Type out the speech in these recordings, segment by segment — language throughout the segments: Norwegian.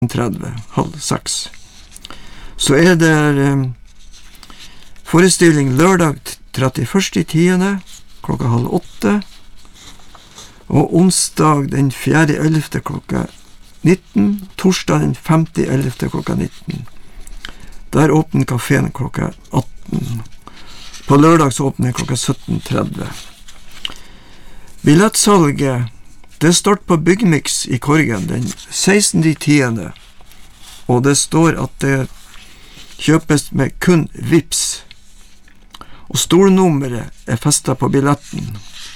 17:30, 5:30. Så det forestilling lørdag 31.10, 7:30, og onsdag den 4.11. 19, torsdag den 5.11. 19. Der åpner kaféen 18. På lørdag så åpner 17:30. Billettsalget, det starter på Byggmix i Korgen den 16.10, og det står at det kjøpes med kun Vips, og stornummeret festet på billetten.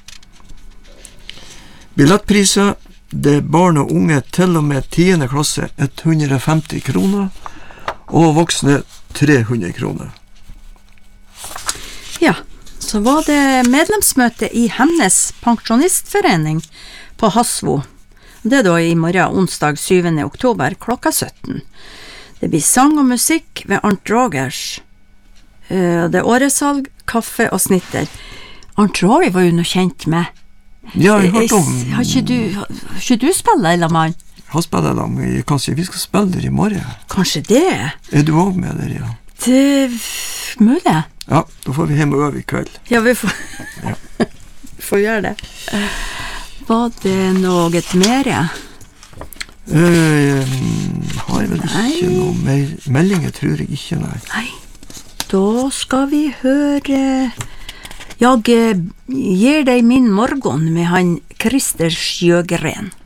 Billettpriser, det barn og unge til og med 10. klasse 150 kroner, og voksne 300 kroner. Ja, så var det medlemsmøte i Hemnes pensjonistforening på Hasvo. Det da i morgen, onsdag 7. oktober, 17. Det blir sang og musikk ved Arnt Rogers. Det åresalg, kaffe og snitter. Arnt Roger var jo noe kjent med. Ja, jeg har hørt om... Har ikke du spillet, eller mann? Jeg har spillet dem, kanskje vi skal spille der i morgen. Kanskje det? Du også med der, ja? Det mulig. Ja, da får vi hjem og øve i kveld. Ja, vi får gjøre det. Var det noe mer? Har jeg vel ikke noe mer meldinger, tror jeg ikke, nei. Da skal vi høre Jeg gir deg min morgen med han Christer Sjøgren.